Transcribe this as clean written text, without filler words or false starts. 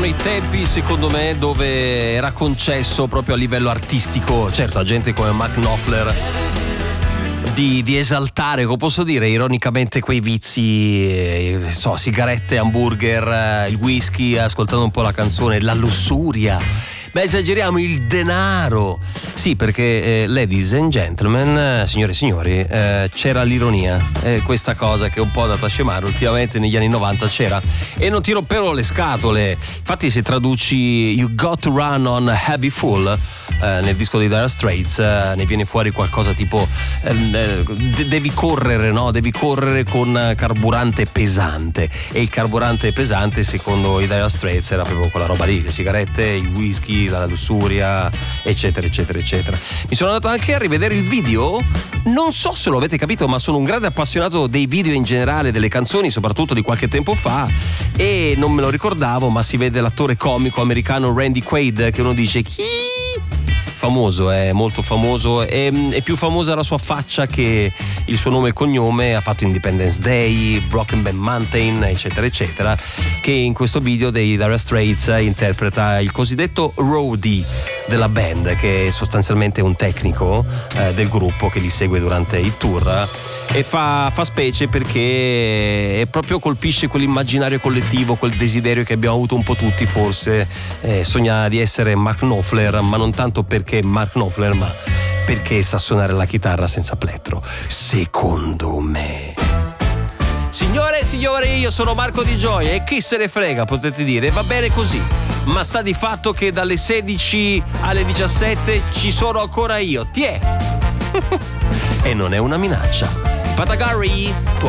Erano i tempi, secondo me, dove era concesso proprio a livello artistico, certo, a gente come Mark Knopfler, di esaltare, come posso dire, ironicamente quei vizi, sigarette, hamburger, il whisky, ascoltando un po' la canzone, la lussuria. Beh, esageriamo, il denaro. Sì, perché ladies and gentlemen, signore e signori, c'era l'ironia, questa cosa che è un po' andata a scemare ultimamente. Negli anni 90 c'era, e non ti romperò le scatole. Infatti, se traduci You Got to Run on Heavy Full nel disco dei Dire Straits, ne viene fuori qualcosa tipo devi correre, no? Devi correre con carburante pesante, e il carburante pesante, secondo i Dire Straits, era proprio quella roba lì: le sigarette, il whisky, la lussuria, eccetera eccetera eccetera. Mi sono andato anche a rivedere il video, non so se lo avete capito, ma sono un grande appassionato dei video in generale, delle canzoni, soprattutto di qualche tempo fa, e non me lo ricordavo, ma si vede l'attore comico americano Randy Quaid, che uno dice chi? Famoso, è molto famoso, è più famosa la sua faccia che il suo nome e cognome. Ha fatto Independence Day, Brokeback Mountain, eccetera eccetera, che in questo video dei Dire Straits interpreta il cosiddetto roadie della band, che è sostanzialmente un tecnico del gruppo che li segue durante il tour, e fa specie perché proprio colpisce quell'immaginario collettivo, quel desiderio che abbiamo avuto un po' tutti forse, sogna di essere Mark Knopfler, ma non tanto perché Mark Knopfler, ma perché sa suonare la chitarra senza plettro, secondo me. Signore e signori, io sono Marco Di Gioia, e chi se ne frega, potete dire, va bene così, ma sta di fatto che dalle 16 alle 17 ci sono ancora io, tiè. E non è una minaccia. Patagari,